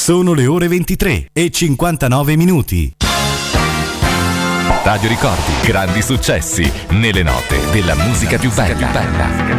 Sono le ore 23:59. Radio Ricordi, grandi successi nelle note della musica più bella.